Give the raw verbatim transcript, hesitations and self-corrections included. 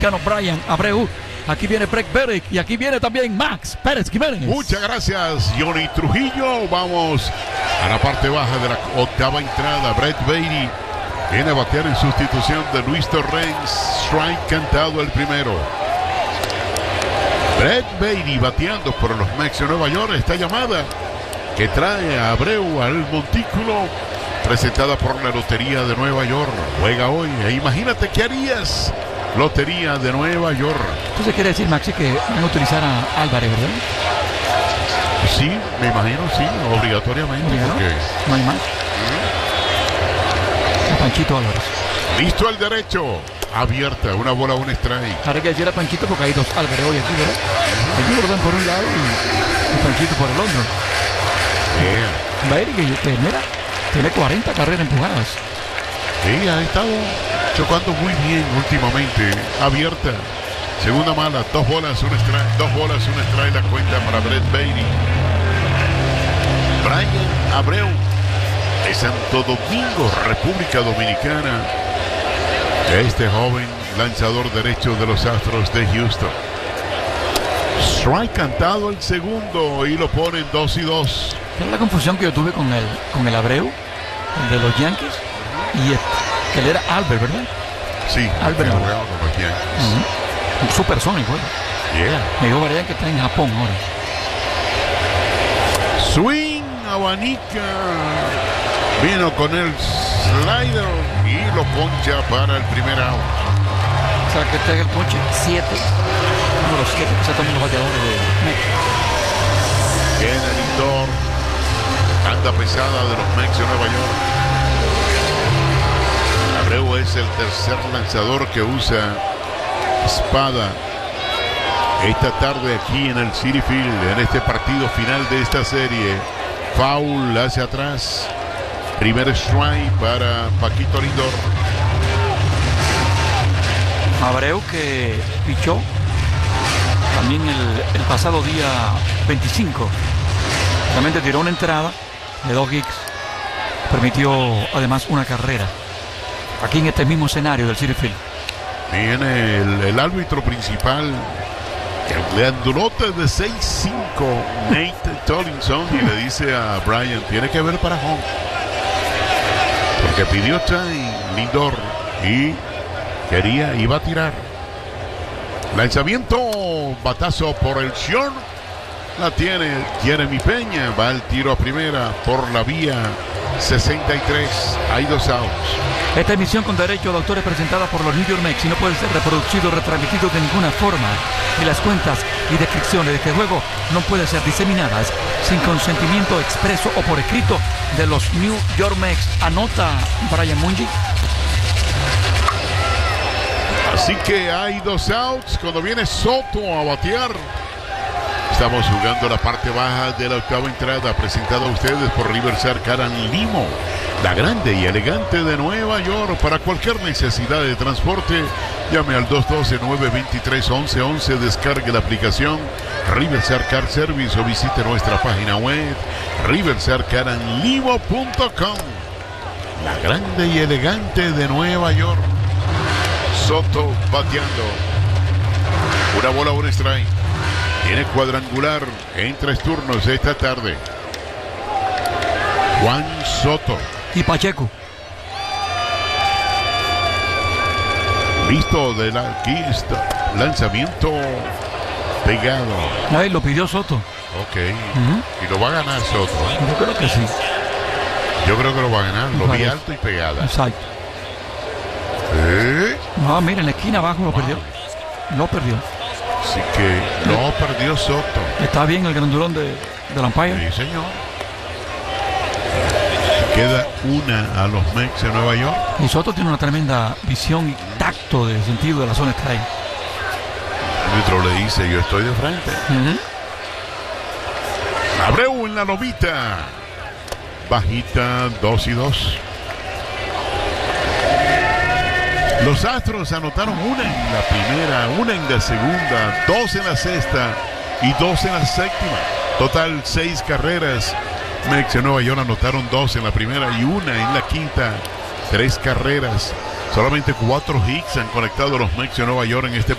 Bryan Abreu. Aquí viene Brett Berrick y aquí viene también Max Pérez Jiménez. Muchas gracias, Johnny Trujillo. Vamos a la parte baja de la octava entrada. Brett Beatty viene a batear en sustitución de Luis Torrens. Strike cantado el primero. Brett Beatty bateando por los Mets de Nueva York. Esta llamada que trae a Abreu al montículo, presentada por la Lotería de Nueva York. Juega hoy e imagínate qué harías. Lotería de Nueva York. Entonces quiere decir, Maxi, que van a utilizar a Álvarez, ¿verdad? Sí, me imagino, sí, obligatoriamente. Porque... no hay más. ¿Mm? Panchito Álvarez. Listo al derecho. Abierta, una bola, un strike. Ahora hay que decir a Panchito porque hay dos Álvarez hoy aquí, ¿verdad? El Jordan por un lado y, y Panchito por el otro. Yeah. Va a ir que, que mira, tiene cuarenta carreras empujadas. Sí, ha estado chocando muy bien últimamente. Abierta. Segunda mala, dos bolas, un strike, dos bolas, un strike, la cuenta para Brett Beatty. Bryan Abreu de Santo Domingo, República Dominicana. Este joven lanzador derecho de los Astros de Houston. Strike cantado el segundo y lo ponen dos y dos. Es la confusión que yo tuve con el, con el Abreu, el de los Yankees, y este, que él era Albert, ¿verdad? Sí, Albert. Con los Yankees. Uh-huh. Un supersónico, ¿eh? Yeah. Me dijo Varian que está en Japón ahora. Swing, abanica. Vino con el slider y lo poncha para el primer out. O sea que este es el ponche siete. Número siete que se toman los bateadores de Mets. Kennedy Thor. Anda pesada de los Mets de Nueva York. Abreu es el tercer lanzador que usa espada esta tarde aquí en el Citi Field, en este partido final de esta serie. Foul hacia atrás. Primer strike para Paquito Lindor. Abreu que pichó también el, el pasado día veinticinco. Realmente tiró una entrada de dos hits. Permitió además una carrera. Aquí en este mismo escenario del Citi Field. Viene el, el árbitro principal, el grandulote de seis cinco, Nate Tollinson, y le dice a Bryan, tiene que ver para home. Porque pidió time Lindor y quería, iba a tirar. Lanzamiento, batazo por el short. La tiene Jeremy Peña, va el tiro a primera por la vía sesenta y tres. Hay dos outs. Esta emisión con derecho de autor es presentada por los New York Mets y no puede ser reproducido o retransmitido de ninguna forma. Y las cuentas y descripciones de este juego no pueden ser diseminadas sin consentimiento expreso o por escrito de los New York Mets. Anota Brian Mungy. Así que hay dos outs cuando viene Soto a batear. Estamos jugando la parte baja de la octava entrada, presentada a ustedes por Riverside Car and Limo, la grande y elegante de Nueva York. Para cualquier necesidad de transporte, llame al dos uno dos, nueve dos tres, once once, descargue la aplicación Riverside Car Service o visite nuestra página web riverside car and limo punto com. La grande y elegante de Nueva York. Soto bateando. Una bola, un strike. Tiene cuadrangular en tres turnos esta tarde. Juan Soto. Y Pacheco. Listo de la aquí está. Lanzamiento pegado. Ahí lo pidió Soto. Ok. Uh-huh. Y lo va a ganar Soto, ¿eh? Yo creo que sí. Yo creo que lo va a ganar. Lo vi Parece. alto y pegada. Exacto. ¿Eh? No, mira, en la esquina abajo lo perdió. Lo perdió. Así que no perdió Soto. Está bien el grandulón de, de la umpire. Sí, señor. Queda una a los Mets de Nueva York. Y Soto tiene una tremenda visión y tacto de sentido de la zona strike. El árbitro le dice, yo estoy de frente. Uh-huh. Abreu en la lomita. Bajita, dos y dos. Los Astros anotaron una en la primera, una en la segunda, dos en la sexta y dos en la séptima. Total, seis carreras. Mets de Nueva York anotaron dos en la primera y una en la quinta. Tres carreras. Solamente cuatro hits han conectado los Mets de Nueva York en este